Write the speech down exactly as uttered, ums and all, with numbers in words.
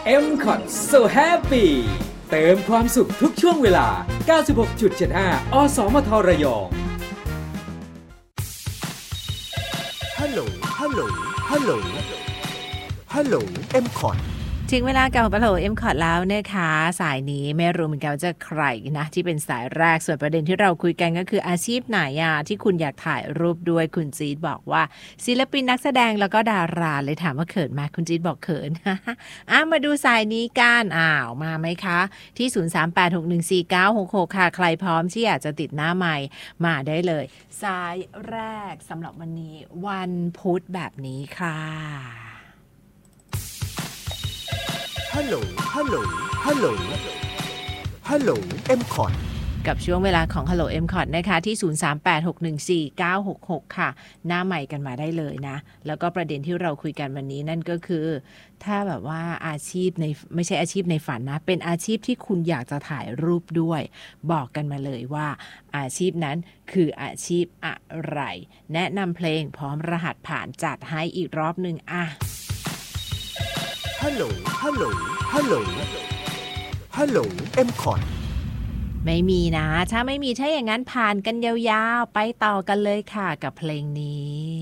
เอ็ม คอท So Happy เติมความสุขทุกช่วงเวลา เก้าสิบหกจุดเจ็ดห้า อสมทระยองฮัลโหลฮัลโหลฮัลโหลฮัลโหล เอ็ม คอทถึงเวลากับฮัลโหล เอ็ม คอท แล้วนะคะสายนี้ไม่รู้เหมือนกันว่าจะใครนะที่เป็นสายแรกส่วนประเด็นที่เราคุยกันก็คืออาชีพไหนอ่ะที่คุณอยากถ่ายรูปด้วยคุณจี๊ดบอกว่าศิลปินนักแสดงแล้วก็ดาราเลยถามว่าเขินไหมคุณจี๊ดบอกเขิน อ่ะมาดูสายนี้กันอ้าวมาไหมคะที่ศูนย์ สาม แปด หก หนึ่ง สี่ เก้า หก หกค่ะใครพร้อมที่อยากจะติดหน้าไมค์มาได้เลยสายแรกสำหรับวันนี้วันพุธแบบนี้ค่ะฮัลโหล ฮัลโหล ฮัลโหล ฮัลโหล เอ็ม คอทกับช่วงเวลาของ Hello เอ็ม คอท นะคะที่ ศูนย์ สาม แปด หก หนึ่ง สี่ เก้า หก หก ค่ะหน้าใหม่กันมาได้เลยนะแล้วก็ประเด็นที่เราคุยกันวันนี้นั่นก็คือถ้าแบบว่าอาชีพในไม่ใช่อาชีพในฝันนะเป็นอาชีพที่คุณอยากจะถ่ายรูปด้วยบอกกันมาเลยว่าอาชีพนั้นคืออาชีพอะไรแนะนำเพลงพร้อมรหัสผ่านจัดให้อีกรอบนึงอ่ะฮัลโหล ฮัลโหล ฮัลโหล ฮัลโหล เอ็ม คอทไม่มีนะถ้าไม่มีถ้าอย่างนั้นผ่านกันยาวๆไปต่อกันเลยค่ะกับเพลงนี้